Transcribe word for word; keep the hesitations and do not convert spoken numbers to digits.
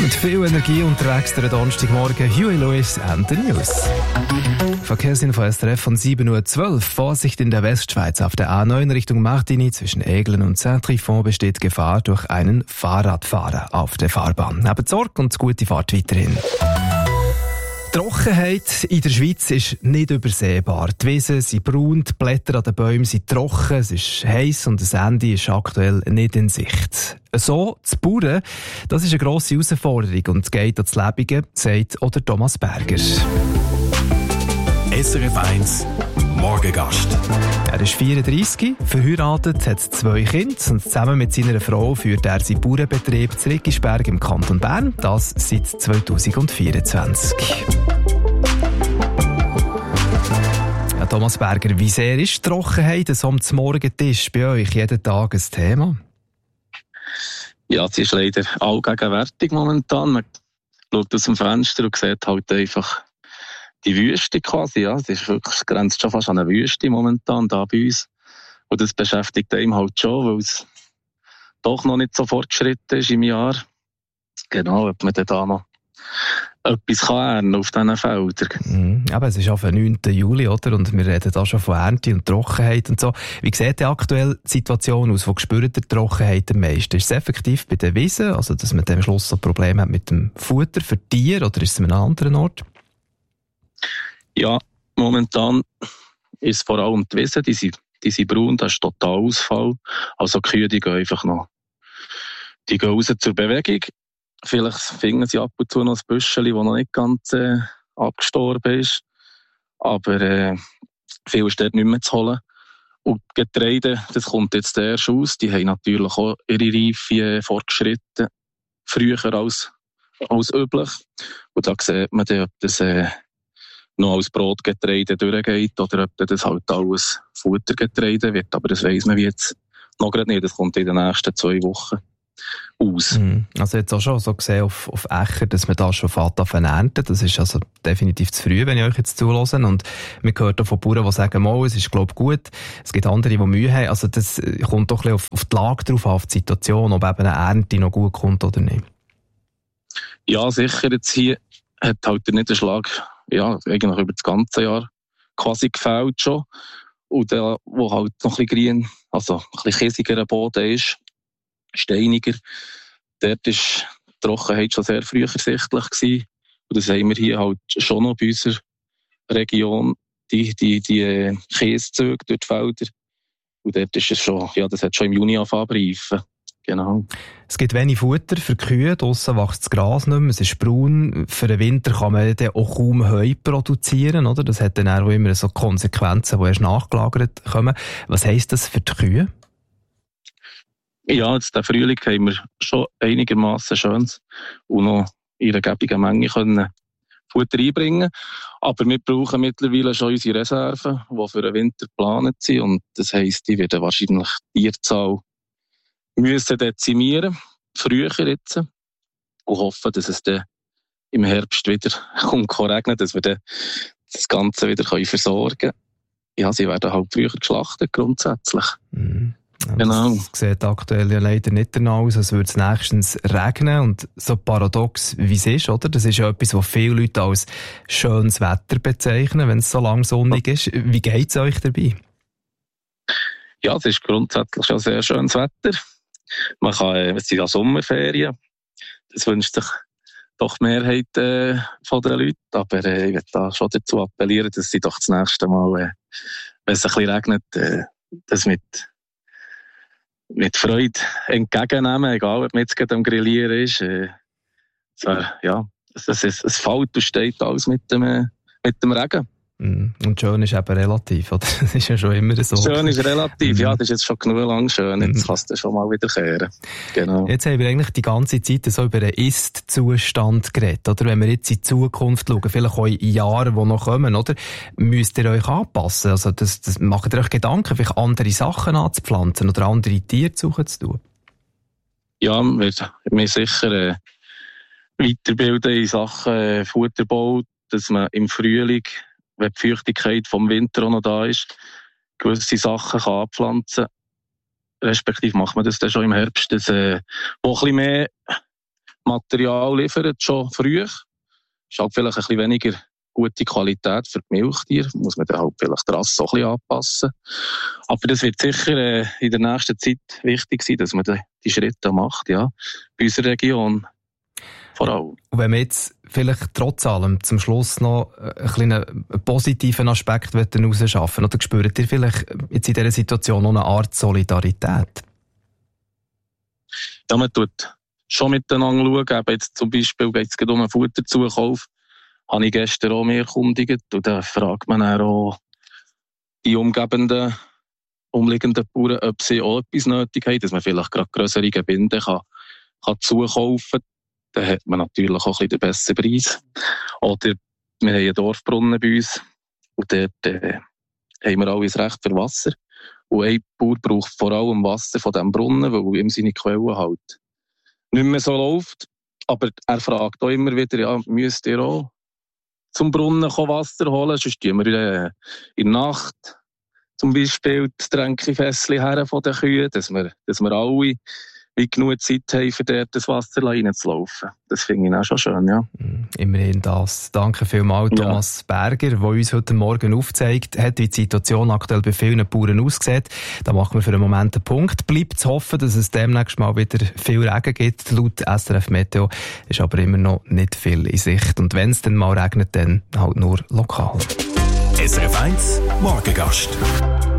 Mit viel Energie unterwegs der Donnerstagmorgen. Huey Lewis and the News. Verkehrsinfo S R F von sieben Uhr zwölf. Vorsicht in der Westschweiz. Auf der A neun Richtung Martigny zwischen Eglen und Saint-Trifon besteht Gefahr durch einen Fahrradfahrer auf der Fahrbahn. Habt Sorge und gute Fahrt weiterhin. Die Trockenheit in der Schweiz ist nicht übersehbar. Die Wiesen sind braun, die Blätter an den Bäumen sind trocken, es ist heiß und das Ende ist aktuell nicht in Sicht. So, zu Bauern, das ist eine grosse Herausforderung und es geht ans Lebige, sagt auch der Thomas Berger. S R F eins Morgengast. Er ist vierunddreissig, verheiratet, hat zwei Kinder und zusammen mit seiner Frau führt er seinen Bauernbetrieb zu Riggisberg im Kanton Bern, das seit zweitausendvierundzwanzig. Ja, Thomas Berger, wie sehr ist die Trockenheit so am Morgentisch bei euch jeden Tag ein Thema? Ja, sie ist leider allgegenwärtig momentan. Man schaut aus dem Fenster und sieht halt einfach die Wüste quasi, ja. Es ist wirklich, es grenzt schon fast an eine Wüste momentan da bei uns. Und das beschäftigt einem halt schon, weil es doch noch nicht so fortgeschritten ist im Jahr. Genau, ob man dann da noch etwas kann ernten auf diesen Feldern. Mhm, aber es ist auf den neunten Juli, oder? Und wir reden da schon von Ernte und Trockenheit und so. Wie sieht die aktuelle Situation aus? Wo spürt die Trockenheit am meisten? Ist es effektiv bei den Wiesen, also dass man am Schluss so Probleme hat mit dem Futter für Tiere, oder ist es an einem anderen Ort? Ja, momentan ist es vor allem die Wiesen, die sind, die sind braun, das ist total Ausfall. Also die Kühe, die gehen einfach noch, die gehen raus zur Bewegung. Vielleicht finden sie ab und zu noch ein Büschel, das noch nicht ganz äh, abgestorben ist. Aber äh, viel ist dort nicht mehr zu holen. Und Getreide, das kommt jetzt erst aus. Die haben natürlich auch ihre Reife äh, fortgeschritten. Früher als, als üblich. Und da sieht man dann, ob das äh, noch als Brotgetreide durchgeht oder ob das halt alles Futtergetreide wird. Aber das weiss man jetzt noch gerade nicht. Das kommt in den nächsten zwei Wochen aus. Also jetzt auch schon so gesehen auf, auf Äcker, dass man da schon fährt auf ernten. Das ist also definitiv zu früh, wenn ich euch jetzt zuhöre. Und man hört auch von Bauern, die sagen, mal, es ist glaube ich gut. Es gibt andere, die Mühe haben. Also das kommt doch ein bisschen auf, auf die Lage drauf an, auf die Situation, ob eben eine Ernte noch gut kommt oder nicht. Ja, sicher. Jetzt hier hat halt der Niederschlag ja, eigentlich über das ganze Jahr quasi gefällt schon. Und der, wo halt noch ein bisschen grün, also ein bisschen kiesiger Boden ist, steiniger, dort war die Trockenheit schon sehr früh ersichtlich gewesen. Und das haben wir hier halt schon noch bei unserer Region, die, die, die Kieszüge durch die Felder. Und dort ist es schon, ja, das hat schon im Juni angefangen zu reifen. Genau. Es gibt wenig Futter für die Kühe, draussen wächst das Gras nicht mehr, es ist braun. Für den Winter kann man dann auch kaum Heu produzieren, oder? Das hat dann auch immer so Konsequenzen, die erst nachgelagert kommen. Was heisst das für die Kühe? Ja, jetzt den Frühling haben wir schon einigermaßen schönes und noch in einer gäbigen Menge können Futter einbringen. Aber wir brauchen mittlerweile schon unsere Reserven, die für den Winter geplant sind. Und das heisst, die werden wahrscheinlich die Tierzahl müssen dezimieren, früher jetzt, und hoffen, dass es dann im Herbst wieder kommt regnen, dass wir dann das Ganze wieder versorgen können. Ja, sie werden halt früher geschlachtet, grundsätzlich. Mhm. Ja, genau. Das sieht aktuell ja leider nicht danach aus, als würde es nächstens regnen. Und so paradox wie es ist, oder? Das ist ja etwas, was viele Leute als schönes Wetter bezeichnen, wenn es so lang sonnig ist. Wie geht es euch dabei? Ja, es ist grundsätzlich schon sehr schönes Wetter. Man kann, es sind ja Sommerferien. Das wünscht sich doch die Mehrheit äh, von den Leuten. Aber äh, ich möchte da schon dazu appellieren, dass sie doch das nächste Mal, äh, wenn es ein bisschen regnet, äh, das mit, mit Freude entgegennehmen. Egal, ob man jetzt gerade am Grillieren ist. Äh, es, wär, ja, es, es, es, es fällt und steht alles mit dem, äh, mit dem Regen. Und schön ist eben relativ, oder? Das ist ja schon immer so. Schön ist relativ, ja, das ist jetzt schon genug lang schön, jetzt kannst du schon mal wieder kehren. Genau. Jetzt haben wir eigentlich die ganze Zeit so über einen Ist-Zustand geredet, oder? Wenn wir jetzt in die Zukunft schauen, vielleicht auch in Jahren, die noch kommen, oder? Müsst ihr euch anpassen? Also, das, das macht ihr euch Gedanken, vielleicht andere Sachen anzupflanzen oder andere Tiere zu suchen zu tun? Ja, wir, wir sicher äh, weiterbilden in Sachen äh, Futterbau, dass man im Frühling, wenn die Feuchtigkeit vom Winter auch noch da ist, gewisse Sachen kann anpflanzen kann. Respektive macht man das dann schon im Herbst, dass äh, wo ein bisschen mehr Material liefern, schon früh. Ist halt vielleicht ein bisschen weniger gute Qualität für die Milchtiere. Muss man dann halt vielleicht die Rasse so ein bisschen anpassen. Aber das wird sicher äh, in der nächsten Zeit wichtig sein, dass man die, die Schritte macht, ja. Bei unserer Region vor allem. Und wenn wir jetzt vielleicht trotz allem zum Schluss noch einen kleinen positiven Aspekt herausschaffen oder spürt ihr vielleicht jetzt in dieser Situation noch eine Art Solidarität? Ja, man tut schon miteinander schauen. Eben jetzt zum Beispiel geht es um einen Futterzukauf. Habe ich gestern auch mehr erkundigt. Und dann fragt man dann auch die umgebenden, umliegenden Bauern, ob sie auch etwas nötig haben, dass man vielleicht gerade grössere Gebinde kann, kann zukaufen. Dann hat man natürlich auch ein bisschen den besseren Preis. Oder wir haben einen Dorfbrunnen bei uns. Und dort äh, haben wir alles Recht für Wasser. Und ein Bauer braucht vor allem Wasser von diesem Brunnen, weil ihm seine Quelle halt nicht mehr so läuft. Aber er fragt auch immer wieder, ja, müsst ihr auch zum Brunnen Wasser holen? Sonst tun wir äh, in der Nacht zum Beispiel das Tränkefässchen her von den Kühen, dass wir, dass wir alle wie genug Zeit haben, für dort das Wasser reinzulaufen. Das finde ich auch schon schön, ja. Immerhin das. Danke vielmals, Thomas ja. Berger, der uns heute Morgen aufzeigt hat, wie die Situation aktuell bei vielen Bauern aussieht. Da machen wir für einen Moment einen Punkt. Bleibt zu hoffen, dass es demnächst mal wieder viel Regen gibt. Laut S R F Meteo ist aber immer noch nicht viel in Sicht. Und wenn es dann mal regnet, dann halt nur lokal. S R F eins Morgengast.